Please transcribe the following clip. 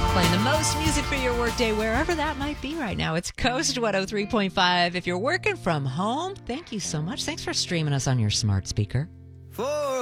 Playing the most music for your workday, wherever that might be right now. It's Coast 103.5. If you're working from home, thank you so much. Thanks for streaming us on your smart speaker.